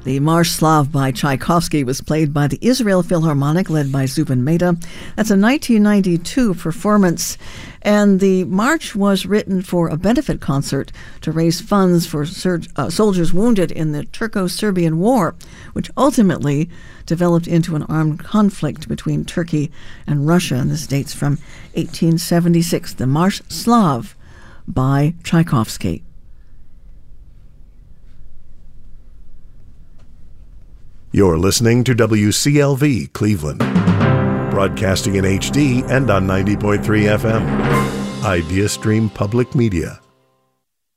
The Marsh Slav by Tchaikovsky was played by the Israel Philharmonic, led by Zubin Mehta. That's a 1992 performance. And the march was written for a benefit concert to raise funds for soldiers wounded in the Turco-Serbian War, which ultimately developed into an armed conflict between Turkey and Russia. And this dates from 1876. The Marsh Slav by Tchaikovsky. You're listening to WCLV Cleveland, broadcasting in HD and on 90.3 FM. IdeaStream Public Media.